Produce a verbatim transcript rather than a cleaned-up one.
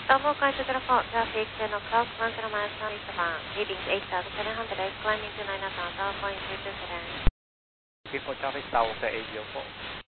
Opo, Kaiser Traffic, traffic, ten o'clock, one kilometer, eastbound, heading eight thousand seven hundred, climbing to nine thousand, point three two seven. Sige po, traffic tawag sa A D O po.